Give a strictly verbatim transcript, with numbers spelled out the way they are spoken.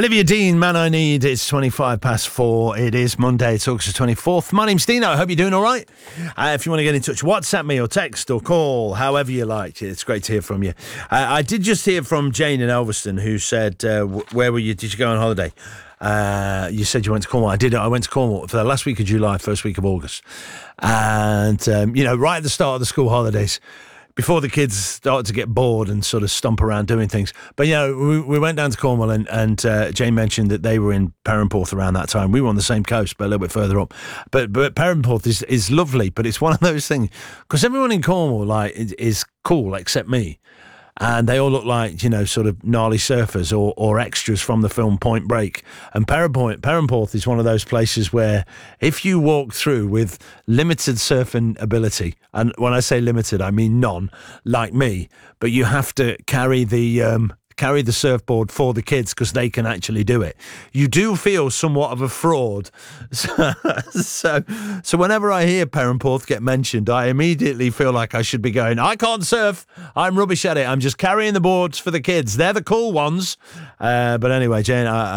Olivia Dean, Man I Need. It's twenty-five past four. It is Monday. It's August the twenty-fourth. My name's Dino. I hope you're doing all right. Uh, if you want to get in touch, WhatsApp me or text or call, however you like. It's great to hear from you. Uh, I did just hear from Jane in Elverston, who said, uh, where were you? Did you go on holiday? Uh, you said you went to Cornwall. I did. I went to Cornwall for the last week of July, first week of August. And, um, you know, right at the start of the school holidays, before the kids started to get bored and sort of stomp around doing things. But, you know, we, we went down to Cornwall and, and uh, Jane mentioned that they were in Perranporth around that time. We were on the same coast, but a little bit further up. But but Perranporth is, is lovely, but it's one of those things, because everyone in Cornwall like is, is cool except me. And they all look like, you know, sort of gnarly surfers or, or extras from the film Point Break. And Perranporth is one of those places where if you walk through with limited surfing ability, and when I say limited, I mean none, like me, but you have to carry the... Um, carry the surfboard for the kids because they can actually do it. You do feel somewhat of a fraud. So, so, so whenever I hear Perranporth get mentioned, I immediately feel like I should be going, I can't surf. I'm rubbish at it. I'm just carrying the boards for the kids. They're the cool ones. Uh, but anyway, Jane, I,